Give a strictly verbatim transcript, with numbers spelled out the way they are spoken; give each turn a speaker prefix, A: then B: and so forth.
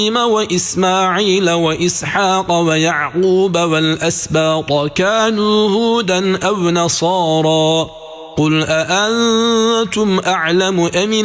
A: وإسماعيل وإسحاق ويعقوب والأسباط كانوا هودا أو نصارى قل أأنتم أعلم أم